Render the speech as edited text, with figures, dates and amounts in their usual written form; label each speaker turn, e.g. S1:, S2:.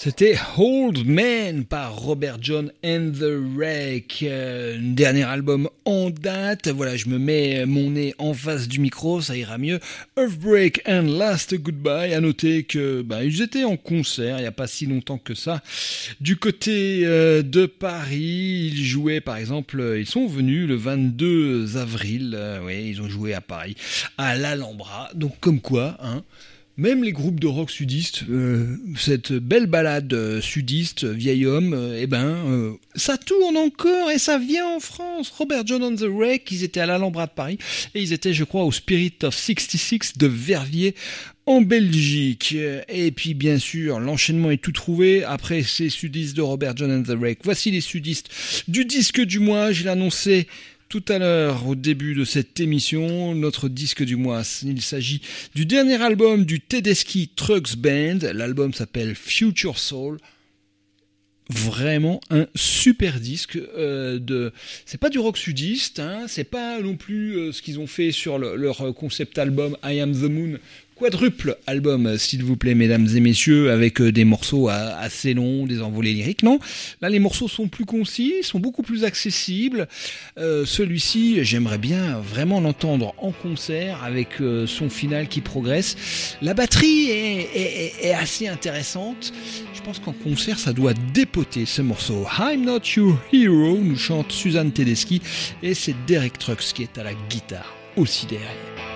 S1: C'était Old Man par Robert John and the Wreck, dernier album en date. Voilà, je me mets mon nez en face du micro, ça ira mieux. Earthbreak and Last Goodbye. À noter que ils étaient en concert il n'y a pas si longtemps que ça. Du côté de Paris, ils jouaient par exemple, ils sont venus le 22 avril. Ils ont joué à Paris, à l'Alhambra. Donc comme quoi, même les groupes de rock sudistes, cette belle balade sudiste, vieil homme, ça tourne encore et ça vient en France. Robert John and the Wreck, ils étaient à l'Alhambra de Paris et ils étaient, je crois, au Spirit of 66 de Verviers en Belgique. Et puis bien sûr, l'enchaînement est tout trouvé après ces sudistes de Robert John and the Wreck. Voici les sudistes du disque du mois, je l'ai annoncé tout à l'heure, au début de cette émission, notre disque du mois, il s'agit du dernier album du Tedeschi Trucks Band. L'album s'appelle Future Soul. Vraiment un super disque c'est pas du rock sudiste, c'est pas non plus ce qu'ils ont fait sur leur concept album I Am the Moon. Quadruple album, s'il vous plaît, mesdames et messieurs, avec des morceaux assez longs, des envolées lyriques. Non, là, les morceaux sont plus concis, sont beaucoup plus accessibles. Celui-ci, j'aimerais bien vraiment l'entendre en concert avec son final qui progresse. La batterie est assez intéressante. Je pense qu'en concert, ça doit dépoter ce morceau. I'm Not Your Hero, nous chante Suzanne Tedeschi, et c'est Derek Trucks qui est à la guitare aussi derrière.